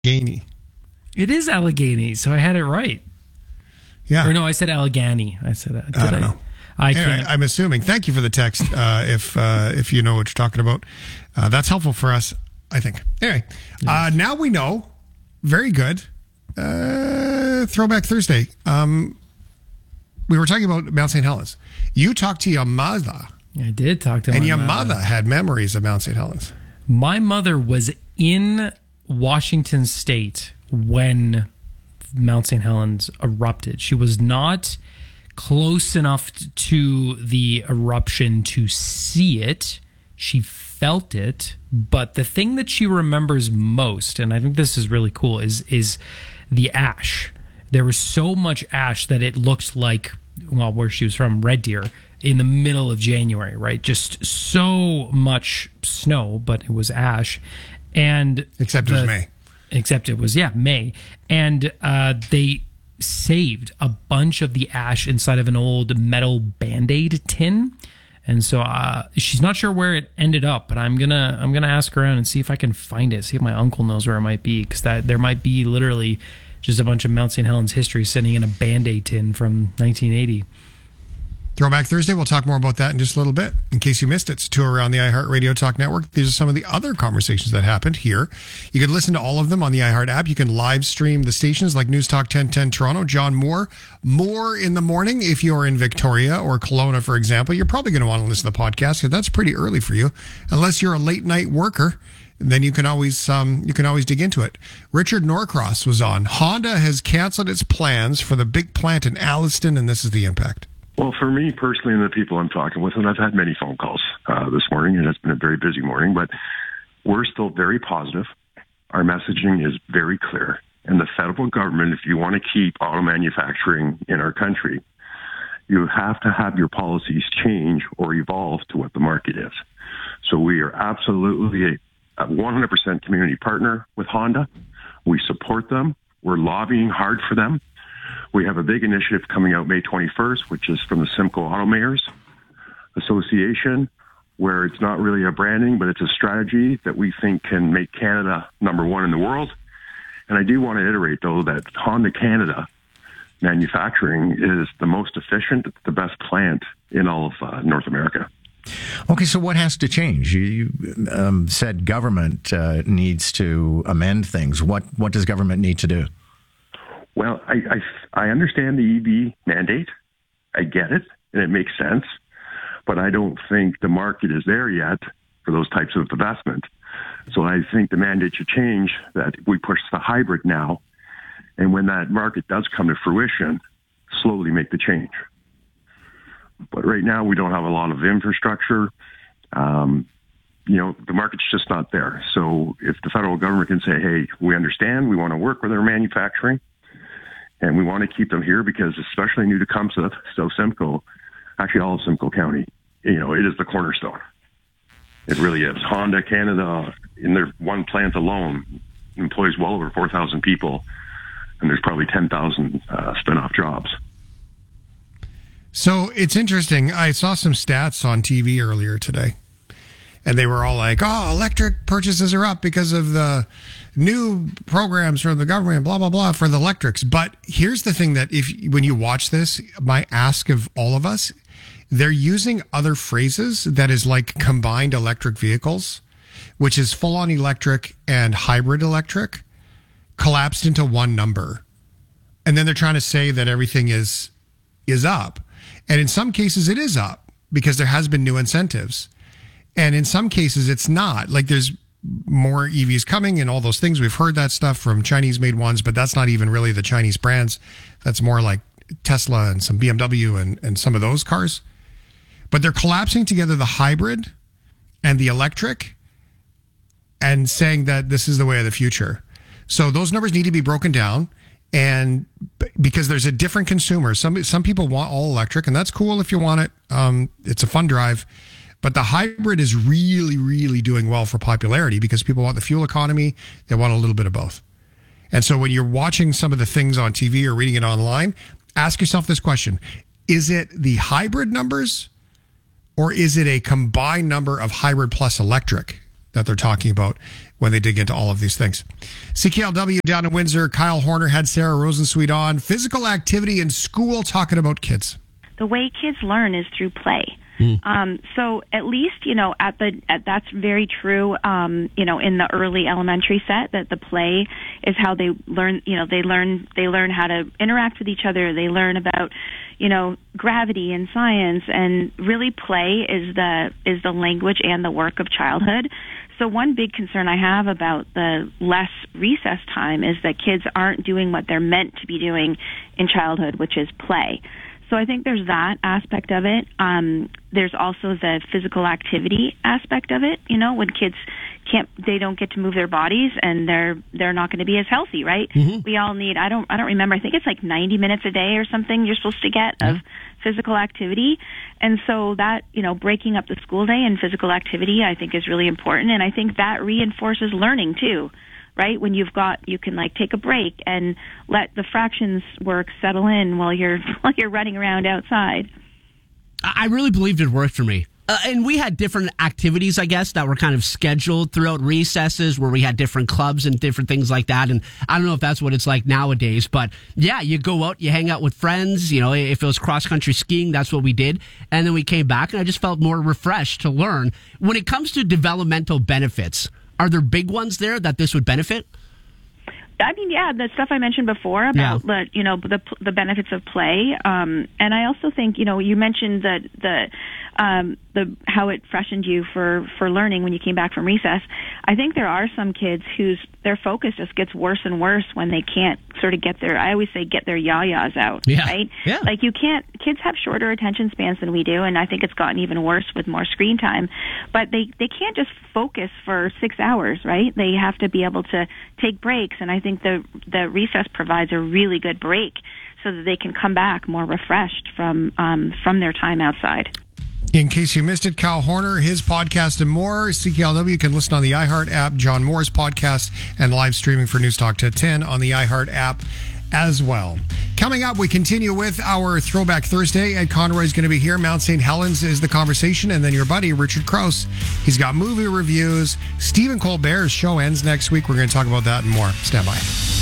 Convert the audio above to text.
Allegheny. It is Allegheny, so I had it right. Yeah. Or no, I said Allegheny. I said that. I don't know. I Anyway, can't. I'm assuming. Thank you for the text. If you know what you're talking about, that's helpful for us, I think. Anyway, now we know. Very good. Throwback Thursday. We were talking about Mount St. Helens. You talked to your mother. I did talk to And my your mother. mother had memories of Mount St. Helens. My mother was in Washington State when Mount St. Helens erupted. She was not close enough to the eruption to see it. She felt it. But the thing that she remembers most, and I think this is really cool, is the ash. There was so much ash that it looked like, well, where she was from, Red Deer, in the middle of January, right? Just so much snow, but it was ash. And Except it was May. Except it was, May. And they saved a bunch of the ash inside of an old metal Band-Aid tin. And so she's not sure where it ended up, but I'm gonna ask around and see if I can find it, see if my uncle knows where it might be, because there might be literally just a bunch of Mount St. Helens history sitting in a Band-Aid tin from 1980. Throwback Thursday, we'll talk more about that in just a little bit. In case you missed it, it's a tour around the iHeartRadio Talk Network. These are some of the other conversations that happened here. You can listen to all of them on the iHeart app. You can live stream the stations like News Talk 1010 Toronto, John Moore in the morning. If you're in Victoria or Kelowna, for example, you're probably going to want to listen to the podcast because that's pretty early for you. Unless you're a late night worker, then you can always dig into it. Richard Norcross was on. Honda has canceled its plans for the big plant in Alliston, and this is the impact. Well, for me personally and the people I'm talking with, and I've had many phone calls this morning, and it's been a very busy morning, but we're still very positive. Our messaging is very clear. And the federal government, if you want to keep auto manufacturing in our country, you have to have your policies change or evolve to what the market is. So we are absolutely a 100% community partner with Honda. We support them. We're lobbying hard for them. We have a big initiative coming out May 21st, which is from the Simcoe Auto Mayors Association, where it's not really a branding, but it's a strategy that we think can make Canada number one in the world. And I do want to iterate, though, that Honda Canada manufacturing is the most efficient, the best plant in all of North America. Okay, so what has to change? You said government needs to amend things. What does government need to do? Well, I understand the EV mandate. I get it, and it makes sense. But I don't think the market is there yet for those types of investment. So I think the mandate should change, that we push the hybrid now. And when that market does come to fruition, slowly make the change. But right now, we don't have a lot of infrastructure. The market's just not there. So if the federal government can say, hey, we understand, we want to work with our manufacturing, and we want to keep them here because especially New Tecumseh, so Simcoe, actually all of Simcoe County, it is the cornerstone. It really is. Honda Canada, in their one plant alone, employs well over 4,000 people, and there's probably 10,000 spin-off jobs. So it's interesting. I saw some stats on TV earlier today, and they were all like, electric purchases are up because of the new programs from the government, blah, blah, blah, for the electrics. But here's the thing, that when you watch this, my ask of all of us, they're using other phrases that is like combined electric vehicles, which is full-on electric and hybrid electric collapsed into one number. And then they're trying to say that everything is up. And in some cases it is up because there has been new incentives. And in some cases it's not. Like there's more EVs coming and all those things. We've heard that stuff from Chinese-made ones, but that's not even really the Chinese brands. That's more like Tesla and some BMW and some of those cars. But they're collapsing together the hybrid and the electric and saying that this is the way of the future. So those numbers need to be broken down, and because there's a different consumer. Some people want all electric, and that's cool if you want it. It's a fun drive. But the hybrid is really, really doing well for popularity because people want the fuel economy. They want a little bit of both. And so when you're watching some of the things on TV or reading it online, ask yourself this question. Is it the hybrid numbers, or is it a combined number of hybrid plus electric that they're talking about when they dig into all of these things. CKLW down in Windsor, Kyle Horner had Sarah Rosensweet on. Physical activity in school, talking about kids. The way kids learn is through play. So at least, that's very true, in the early elementary set, that the play is how they learn, they learn how to interact with each other. They learn about, gravity and science, and really play is the language and the work of childhood. So one big concern I have about the less recess time is that kids aren't doing what they're meant to be doing in childhood, which is play. So I think there's that aspect of it. There's also the physical activity aspect of it. When kids they don't get to move their bodies, and they're not going to be as healthy, right? Mm-hmm. We all need, I don't remember, I think it's like 90 minutes a day or something you're supposed to get of physical activity. And so that, breaking up the school day and physical activity, I think is really important. And I think that reinforces learning too. Right? When you can take a break and let the fractions work settle in while you're running around outside. I really believed it worked for me. And we had different activities, I guess, that were kind of scheduled throughout recesses, where we had different clubs and different things like that. And I don't know if that's what it's like nowadays, but yeah, you go out, you hang out with friends. If it was cross-country skiing, that's what we did. And then we came back, and I just felt more refreshed to learn. When it comes to developmental benefits, are there big ones there that this would benefit? I mean, yeah, the stuff I mentioned before about the benefits of play, and I also think you mentioned the how it freshened you for learning when you came back from recess. I think there are some kids whose their focus just gets worse and worse when they can't sort of get their yayas out, right? Yeah. Like kids have shorter attention spans than we do, and I think it's gotten even worse with more screen time. But they can't just focus for 6 hours, right? They have to be able to take breaks, and I think the recess provides a really good break so that they can come back more refreshed from their time outside. In case you missed it, Kyle Horner, his podcast and more. CKLW can listen on the iHeart app, John Moore's podcast, and live streaming for News Talk 10 on the iHeart app as well. Coming up, we continue with our Throwback Thursday. Ed Conroy is going to be here. Mount St. Helens is the conversation. And then your buddy, Richard Krause. He's got movie reviews. Stephen Colbert's show ends next week. We're going to talk about that and more. Stand by.